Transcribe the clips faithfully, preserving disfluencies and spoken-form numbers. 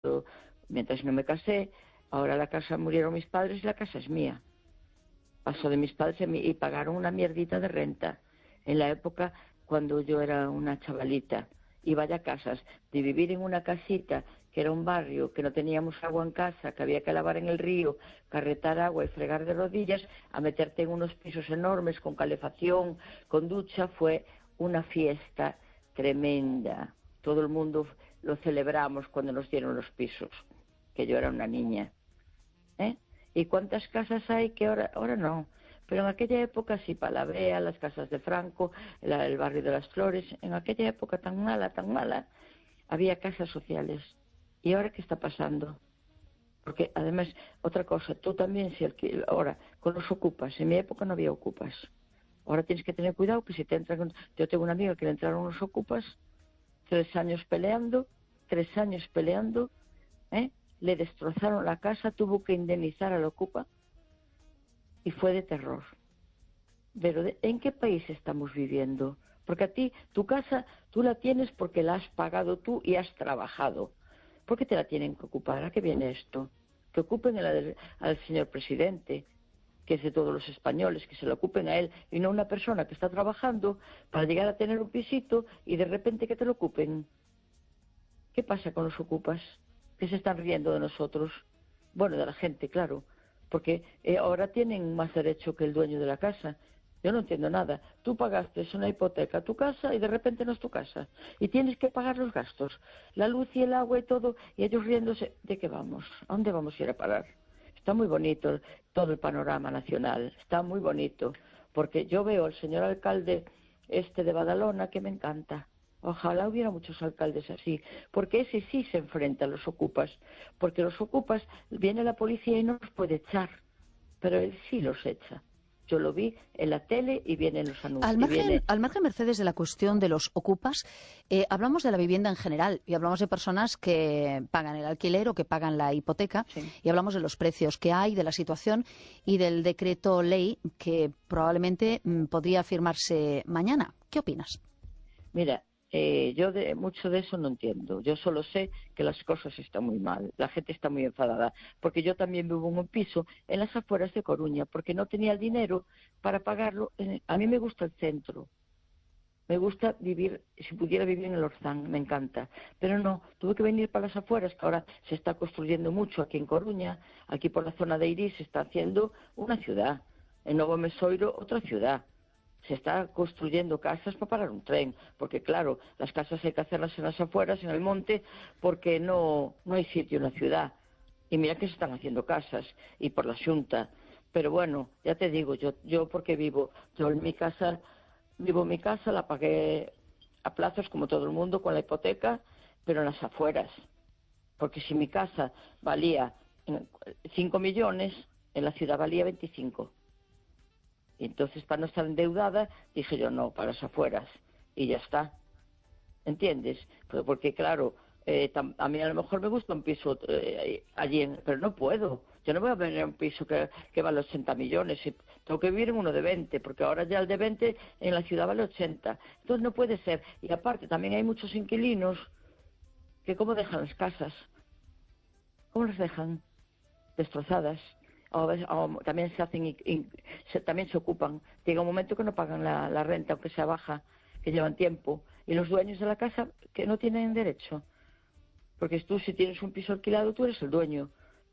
mientras no me casé. Ahora la casa murieron mis padres y la casa es mía. Pasó de mis padres y pagaron una mierdita de renta. En la época cuando yo era una chavalita, y vaya casas, de vivir en una casita que era un barrio, que no teníamos agua en casa, que había que lavar en el río, carretar agua y fregar de rodillas, a meterte en unos pisos enormes con calefacción, con ducha, fue una fiesta tremenda. Todo el mundo lo celebramos cuando nos dieron los pisos, que yo era una niña. ¿Eh? ¿Y cuántas casas hay que ahora, ahora no? Pero en aquella época sí, Palavea, las casas de Franco, el, el barrio de las Flores, en aquella época tan mala, tan mala, había casas sociales. ¿Y ahora qué está pasando? Porque además, otra cosa, tú también, si alquil, ahora, con los ocupas, en mi época no había ocupas. Ahora tienes que tener cuidado que si te entran, yo tengo una amiga que le entraron los ocupas, tres años peleando, tres años peleando, ¿eh? Le destrozaron la casa, tuvo que indemnizar al ocupa y fue de terror. Pero de, ¿en qué país estamos viviendo? Porque a ti, tu casa, tú la tienes porque la has pagado tú y has trabajado. ¿Por qué te la tienen que ocupar? ¿A qué viene esto? Que ocupen el, al señor presidente, que es de todos los españoles, que se lo ocupen a él y no a una persona que está trabajando para llegar a tener un pisito y de repente que te lo ocupen. ¿Qué pasa con los ocupas? Que se están riendo de nosotros. Bueno, de la gente, claro, porque eh, ahora tienen más derecho que el dueño de la casa. Yo no entiendo nada. Tú pagaste una hipoteca a tu casa y de repente no es tu casa. Y tienes que pagar los gastos, la luz y el agua y todo, y ellos riéndose. ¿De qué vamos? ¿A dónde vamos a ir a parar? Está muy bonito todo el panorama nacional, está muy bonito, porque yo veo al señor alcalde este de Badalona que me encanta. Ojalá hubiera muchos alcaldes así, porque ese sí se enfrenta a los ocupas, porque los ocupas, viene la policía y no los puede echar, pero él sí los echa. Yo lo vi en la tele y vienen los anuncios. Al margen, viene... al margen, Mercedes, de la cuestión de los ocupas, eh, hablamos de la vivienda en general y hablamos de personas que pagan el alquiler o que pagan la hipoteca, Sí. Y hablamos de los precios que hay, de la situación y del decreto ley que probablemente mm, podría firmarse mañana. ¿Qué opinas? Mira, eh, yo de mucho de eso no entiendo. Yo solo sé que las cosas están muy mal, la gente está muy enfadada, porque yo también vivo en un piso en las afueras de Coruña, porque no tenía el dinero para pagarlo. A mí me gusta el centro, me gusta vivir, si pudiera vivir en el Orzán, me encanta, pero no, tuve que venir para las afueras, que ahora se está construyendo mucho aquí en Coruña, aquí por la zona de Iris se está haciendo una ciudad, en Novo Mesoiro otra ciudad. Se está construyendo casas para parar un tren, porque claro, las casas hay que hacerlas en las afueras, en el monte, porque no, no hay sitio en la ciudad. Y mira que se están haciendo casas, y por la Xunta. Pero bueno, ya te digo, yo, yo porque vivo, yo en mi casa, vivo en mi casa, la pagué a plazos como todo el mundo con la hipoteca, pero en las afueras. Porque si mi casa valía cinco millones, en la ciudad valía veinticinco. Y entonces, para no estar endeudada, dije yo, no, para las afueras. Y ya está. ¿Entiendes? Pero porque, claro, eh, a mí a lo mejor me gusta un piso eh, allí, en, pero no puedo. Yo no voy a venir a un piso que, que vale ochenta millones. Y tengo que vivir en uno de veinte, porque ahora ya el de veinte en la ciudad vale ochenta. Entonces no puede ser. Y aparte, también hay muchos inquilinos que ¿cómo dejan las casas? ¿Cómo las dejan? Destrozadas. O, o también se hacen y, y se, también se ocupan. Llega un momento que no pagan la, la renta, aunque sea baja, que llevan tiempo. Y los dueños de la casa que no tienen derecho. Porque tú, si tienes un piso alquilado, tú eres el dueño.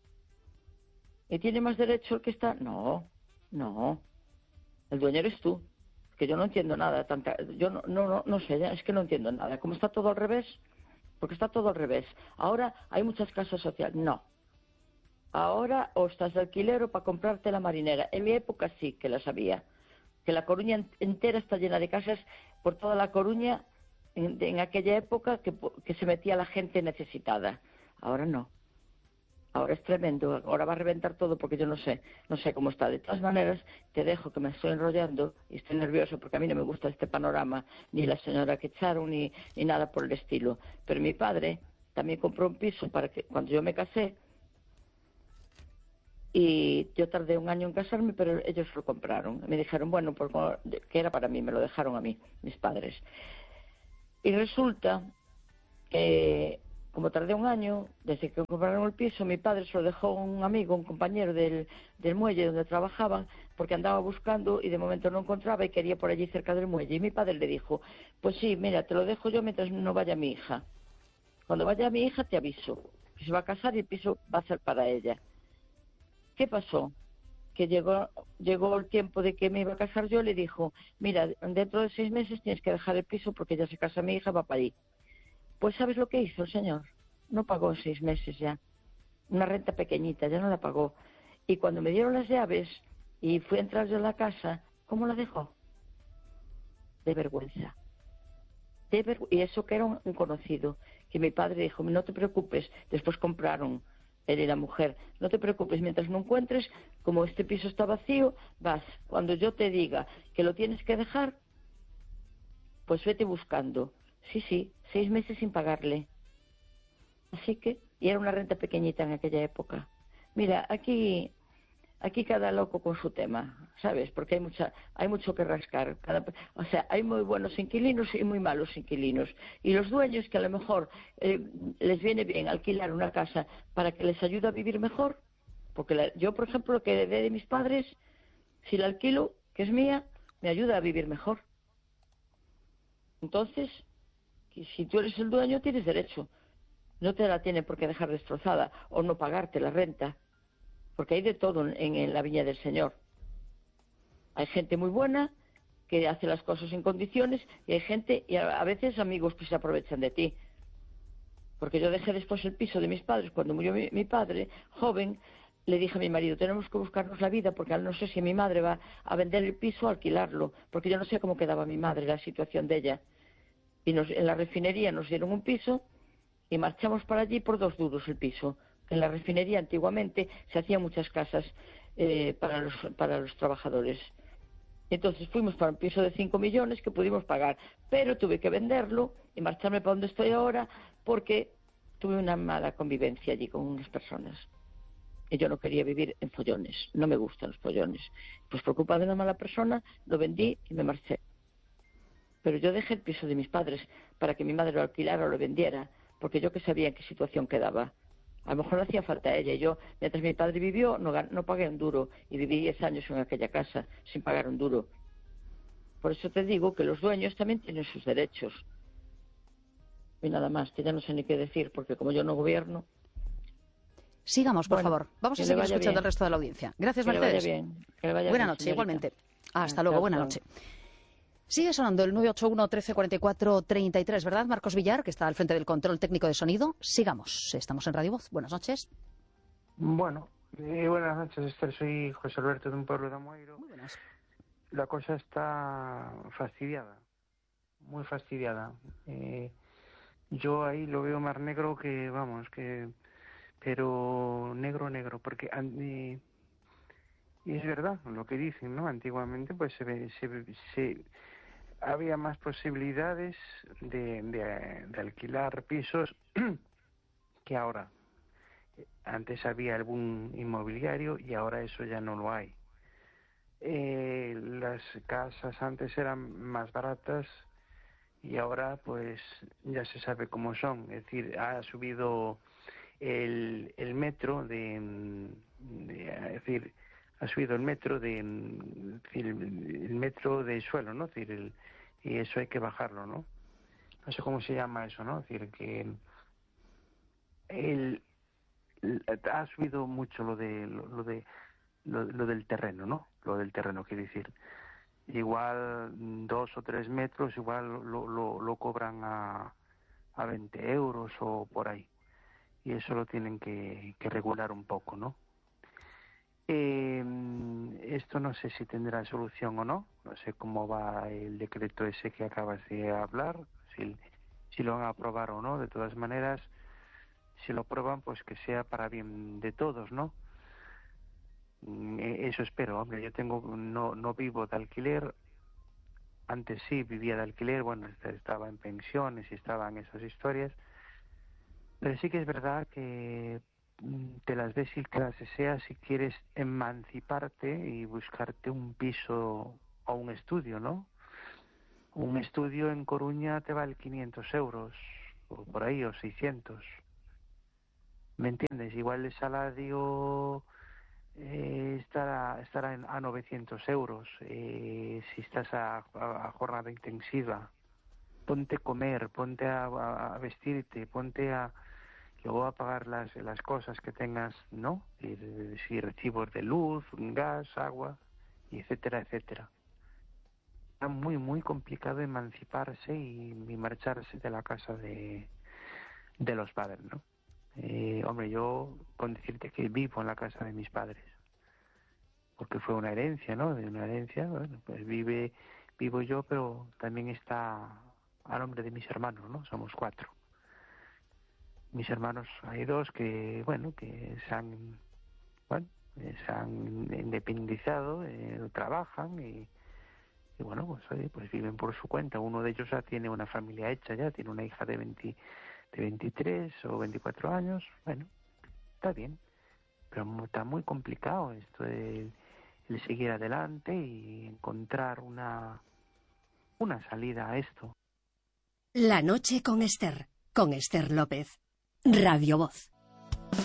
¿Y tiene más derecho el que está? No, no. El dueño eres tú. Que yo no entiendo nada. Tanta, yo no, no, no, no sé, es que no entiendo nada. ¿Cómo está todo al revés? Porque está todo al revés. Ahora hay muchas casas sociales. No. Ahora o estás de alquiler o para comprarte la marinera. En mi época sí que las había. Que la Coruña entera está llena de casas por toda la Coruña en, en aquella época que, que se metía la gente necesitada. Ahora no. Ahora es tremendo. Ahora va a reventar todo porque yo no sé. No sé cómo está. De todas maneras, te dejo que me estoy enrollando y estoy nervioso porque a mí no me gusta este panorama, ni la señora que echaron, ni, ni nada por el estilo. Pero mi padre también compró un piso para que cuando yo me casé. Y yo tardé un año en casarme, pero ellos lo compraron. Me dijeron, bueno, pues, que era para mí, me lo dejaron a mí, mis padres. Y resulta que como tardé un año, desde que compraron el piso, mi padre se lo dejó a un amigo, un compañero del, del muelle donde trabajaban, porque andaba buscando y de momento no encontraba y quería por allí cerca del muelle. Y mi padre le dijo, pues sí, mira, te lo dejo yo mientras no vaya mi hija. Cuando vaya mi hija te aviso, que se va a casar y el piso va a ser para ella. ¿Qué pasó? Que llegó, llegó el tiempo de que me iba a casar yo, le dijo, mira, dentro de seis meses tienes que dejar el piso porque ya se casa mi hija, va para allí. Pues ¿sabes lo que hizo el señor? No pagó seis meses ya. Una renta pequeñita, ya no la pagó. Y cuando me dieron las llaves y fui a entrar yo a la casa, ¿cómo la dejó? De vergüenza. De vergü- y eso que era un, un conocido, que mi padre dijo, no te preocupes, después compraron, él y la mujer, no te preocupes, mientras no encuentres, como este piso está vacío, vas, cuando yo te diga que lo tienes que dejar, pues vete buscando. Sí, sí, seis meses sin pagarle. Así que, y era una renta pequeñita en aquella época. Mira, aquí, aquí cada loco con su tema, ¿sabes? Porque hay mucha, hay mucho que rascar. Cada, o sea, hay muy buenos inquilinos y muy malos inquilinos. Y los dueños que a lo mejor eh, les viene bien alquilar una casa para que les ayude a vivir mejor. Porque la, yo, por ejemplo, lo que heredé de mis padres, si la alquilo, que es mía, me ayuda a vivir mejor. Entonces, si tú eres el dueño, tienes derecho. No te la tiene por qué dejar destrozada o no pagarte la renta, porque hay de todo en, en la viña del Señor. Hay gente muy buena que hace las cosas en condiciones y hay gente, y a, a veces amigos que se aprovechan de ti. Porque yo dejé después el piso de mis padres. Cuando murió mi, mi padre, joven, le dije a mi marido, tenemos que buscarnos la vida porque no sé si mi madre va a vender el piso o alquilarlo, porque yo no sé cómo quedaba mi madre, la situación de ella. Y nos, en la refinería nos dieron un piso y marchamos para allí por dos duros el piso. En la refinería antiguamente se hacían muchas casas eh, para, los, para los trabajadores. Entonces fuimos para un piso de cinco millones que pudimos pagar, pero tuve que venderlo y marcharme para donde estoy ahora porque tuve una mala convivencia allí con unas personas. Y yo no quería vivir en follones, no me gustan los follones. Pues preocupada de una mala persona, lo vendí y me marché. Pero yo dejé el piso de mis padres para que mi madre lo alquilara o lo vendiera, porque yo que sabía en qué situación quedaba. A lo mejor no hacía falta a ella. Y yo, mientras mi padre vivió, no, no pagué un duro. Y viví diez años en aquella casa sin pagar un duro. Por eso te digo que los dueños también tienen sus derechos. Y nada más, que ya no sé ni qué decir, porque como yo no gobierno... Sigamos, por Bueno, favor. Vamos a que le seguir vaya escuchando bien. al resto de la audiencia. Gracias, Que le vaya Mercedes. bien. Que le vaya Buena bien, noche, señorita. igualmente. Ah, Hasta luego, chao, buena chao. noche. Sigue sonando el nueve ocho uno, trece cuarenta y cuatro, treinta y tres, ¿verdad, Marcos Villar, que está al frente del control técnico de sonido? Sigamos. Estamos en Radio Voz. Buenas noches. Bueno, eh, buenas noches, Esther. Soy José Alberto de un pueblo de Amoeiro. Muy buenas. La cosa está fastidiada, muy fastidiada. Eh, yo ahí lo veo más negro que, vamos, que, pero negro, negro, porque eh, y es verdad lo que dicen, ¿no? Antiguamente, pues se, ve- se, ve- se había más posibilidades de, de, de alquilar pisos que ahora. Antes había algún inmobiliario y ahora eso ya no lo hay. Eh, las casas antes eran más baratas y ahora pues ya se sabe cómo son. Es decir, ha subido el, el metro de, de- es decir, ha subido el metro de, es decir, el metro de suelo, ¿no? Es decir, el- y eso hay que bajarlo, ¿no? No sé cómo se llama eso, ¿no? Es decir, que el, el- ha subido mucho lo de lo, lo de lo, lo del terreno, ¿no? Lo del terreno, quiere decir. Igual mm, dos o tres metros, igual lo, lo, lo cobran a, a veinte euros o por ahí. Y eso lo tienen que, que regular un poco, ¿no? Eh, esto no sé si tendrá solución o no. No sé cómo va el decreto ese que acabas de hablar, si, si lo van a aprobar o no. De todas maneras, si lo aprueban, pues que sea para bien de todos, ¿no? Mm, eh, Eso espero, hombre. Yo tengo, no, no vivo de alquiler. Antes sí vivía de alquiler, bueno, est- estaba en pensiones y estaba en esas historias. Pero sí que es verdad que mm, te las ves y te las deseas si quieres emanciparte y buscarte un piso o un estudio, ¿no? Un estudio en Coruña te vale quinientos euros, o por ahí, o seiscientos. ¿Me entiendes? Igual el salario eh, estará, estará en, a novecientos euros. Eh, si estás a, a, a jornada intensiva, ponte a comer, ponte a, a, a vestirte, ponte a... Luego a pagar las, las cosas que tengas, ¿no? Y, si recibos de luz, gas, agua, y etcétera, etcétera. Está muy, muy complicado emanciparse y, y marcharse de la casa de, de los padres, ¿no? Eh, hombre, yo con decirte que vivo en la casa de mis padres, porque fue una herencia, ¿no? De una herencia, bueno, pues vive, vivo yo, pero también está a nombre de mis hermanos, ¿no? Somos cuatro. Mis hermanos, hay dos que, bueno, que se han, bueno, eh, se han independizado, eh, trabajan y, y bueno, pues oye, pues viven por su cuenta. Uno de ellos ya tiene una familia hecha, ya tiene una hija de veinte, de veintitrés o veinticuatro años. Bueno, está bien, pero mu- está muy complicado esto de el seguir adelante y encontrar una una salida a esto. La noche con Esther, con Esther López. Radio Voz.